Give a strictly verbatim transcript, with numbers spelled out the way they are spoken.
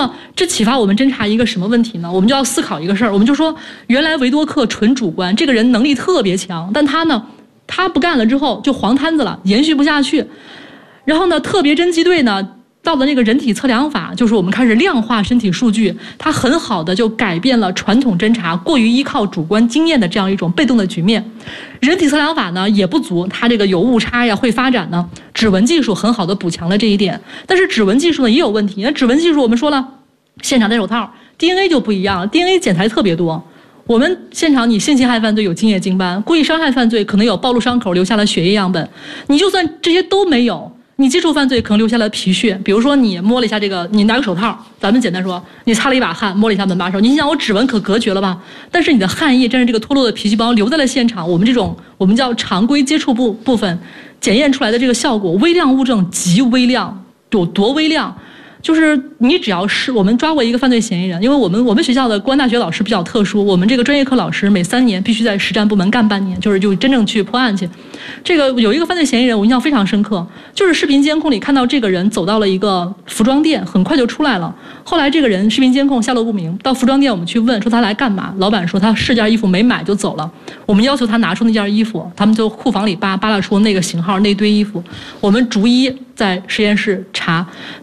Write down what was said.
么这启发我们侦查一个什么问题呢？我们就要思考一个事儿，我们就说原来维多克纯主观，这个人能力特别强，但他呢，他不干了之后就黄摊子了，延续不下去。然后呢，特别侦缉队呢，到了那个人体测量法，就是我们开始量化身体数据，它很好的就改变了传统侦查过于依靠主观经验的这样一种被动的局面。人体测量法呢也不足，它这个有误差呀，会发展呢，指纹技术很好的补强了这一点。但是指纹技术呢也有问题，那指纹技术我们说了，现场戴手套 ，D N A 就不一样了 ，D N A 检材特别多。我们现场你性侵害犯罪有精液经斑，故意伤害犯罪可能有暴露伤口留下了血液样本，你就算这些都没有。你接触犯罪可能留下了皮屑，比如说你摸了一下这个，你拿个手套，咱们简单说，你擦了一把汗，摸了一下门把手，你想我指纹可隔绝了吧？但是你的汗液沾着这个脱落的皮细胞留在了现场，我们这种我们叫常规接触部部分检验出来的这个效果，微量物证极微量，有多微量？就是你只要是我们抓过一个犯罪嫌疑人，因为我们我们学校的公安大学老师比较特殊，我们这个专业课老师每三年必须在实战部门干半年，就是就真正去破案去。这个有一个犯罪嫌疑人，我印象非常深刻，就是视频监控里看到这个人走到了一个服装店，很快就出来了。后来这个人视频监控下落不明，到服装店我们去问，说他来干嘛？老板说他试件衣服没买就走了。我们要求他拿出那件衣服，他们就库房里扒扒拉出那个型号那堆衣服，我们逐一在实验室查。